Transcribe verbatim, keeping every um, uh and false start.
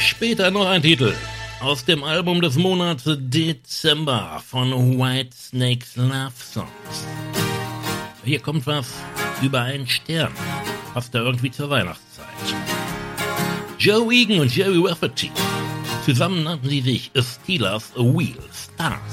Später noch ein Titel aus dem Album des Monats Dezember von Whitesnake's Love Songs. Hier kommt was über einen Stern, passt da irgendwie zur Weihnachtszeit. Joe Egan und Jerry Rafferty, zusammen nannten sie sich A Steelers Wheel Stars.